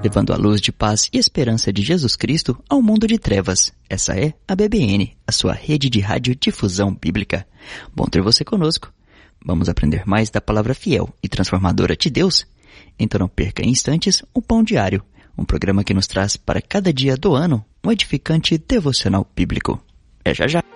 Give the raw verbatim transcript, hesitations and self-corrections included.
levando a luz de paz e esperança de Jesus Cristo ao mundo de trevas. Essa é a B B N, a sua rede de radiodifusão bíblica. Bom ter você conosco. Vamos aprender mais da palavra fiel e transformadora de Deus? Então não perca em instantes o Pão Diário, um programa que nos traz para cada dia do ano um edificante devocional bíblico. É já já!